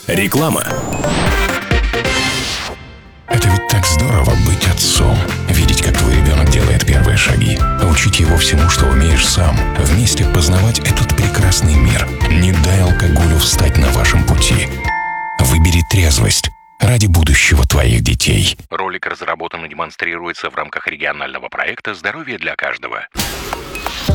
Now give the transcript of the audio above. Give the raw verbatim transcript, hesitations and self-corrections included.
Реклама. Это ведь так здорово быть отцом. Видеть, как твой ребенок делает первые шаги. Учить его всему, что умеешь сам. Вместе познавать этот прекрасный мир. Не дай алкоголю встать на вашем пути. Выбери трезвость ради будущего твоих детей. Ролик разработан и демонстрируется в рамках регионального проекта «Здоровье для каждого».